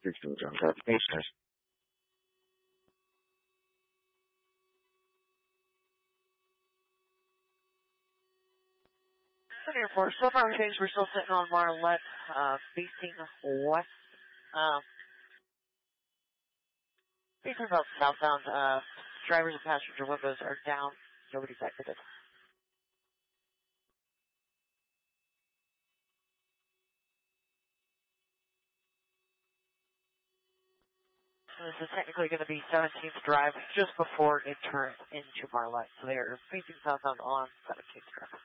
16 John Carter. Thanks, guys. Air Force, so far things we're still sitting on Marlette, facing west, facing about southbound, drivers and passenger windows are down, nobody's exited. So this is technically going to be 17th Drive, just before it turns into Marlette, so they are facing southbound on 17th Drive.